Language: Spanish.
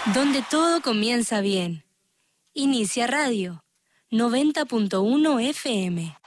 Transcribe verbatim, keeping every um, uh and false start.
Donde todo comienza bien. Inicia Radio, noventa punto uno F M.